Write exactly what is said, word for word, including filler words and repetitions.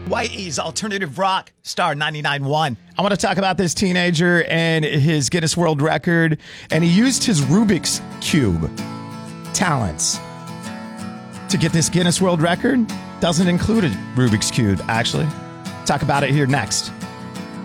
Hawaii's alternative rock, Star ninety-nine point one. I want to talk about this teenager and his Guinness World Record, and he used his Rubik's Cube talents to get this Guinness World Record. Doesn't include a Rubik's Cube, actually. Talk about it here next.